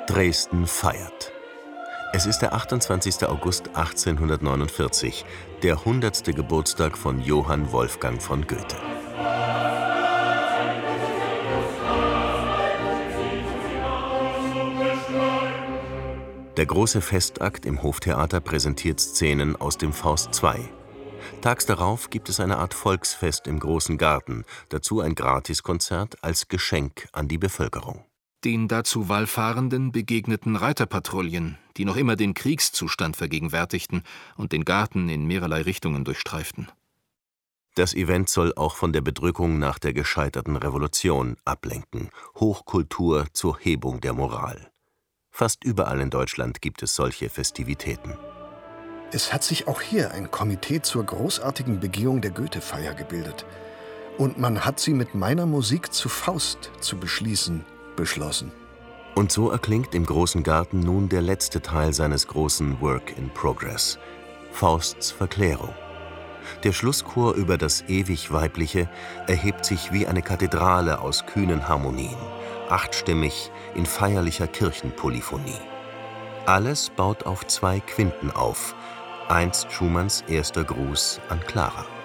Dresden feiert. Es ist der 28. August 1849, der 100. Geburtstag von Johann Wolfgang von Goethe. Der große Festakt im Hoftheater präsentiert Szenen aus dem Faust II. Tags darauf gibt es eine Art Volksfest im Großen Garten, dazu ein Gratiskonzert als Geschenk an die Bevölkerung. Den dazu Wallfahrenden begegneten Reiterpatrouillen, die noch immer den Kriegszustand vergegenwärtigten und den Garten in mehrerlei Richtungen durchstreiften. Das Event soll auch von der Bedrückung nach der gescheiterten Revolution ablenken. Hochkultur zur Hebung der Moral. Fast überall in Deutschland gibt es solche Festivitäten. Es hat sich auch hier ein Komitee zur großartigen Begehung der Goethe-Feier gebildet. Und man hat sie mit meiner Musik zu Faust zu beschließen beschlossen. Und so erklingt im Großen Garten nun der letzte Teil seines großen Work in Progress, Fausts Verklärung. Der Schlusschor über das ewig Weibliche erhebt sich wie eine Kathedrale aus kühnen Harmonien, achtstimmig in feierlicher Kirchenpolyphonie. Alles baut auf 2 Quinten auf, einst Schumanns erster Gruß an Clara.